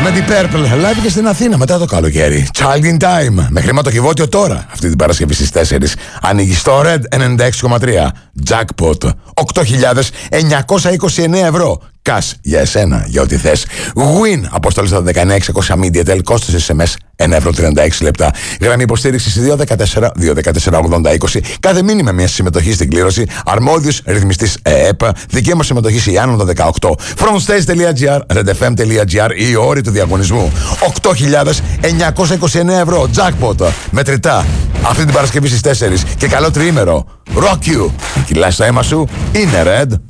με την Purple live και στην Αθήνα μετά το καλοκαίρι. Child in Time με χρηματοκιβώτιο τώρα, αυτή την Παρασκευή στις 4. Ανοίγει στο Red 96,3. Jackpot 8.929 ευρώ. Cash για εσένα, για ό,τι θες. Win αποστολή στα 19600 Media Tel, κόστος SMS 1,36 λεπτά. Γραμμή υποστήριξης 214-214-80-20. Κάθε μήνυμα μια συμμετοχή στην κλήρωση. Αρμόδιος ρυθμιστής ΕΕΠ. Δικαίωμα συμμετοχής η Άνω 18. Frontstage.gr, redfm.gr. Οι όροι του διαγωνισμού 8.929 ευρώ. Jackpot μετρητά αυτή την Παρασκευή στις 4. Και καλό τριήμερο. Rock you. Κυλάς το αίμα σου. Είναι Red.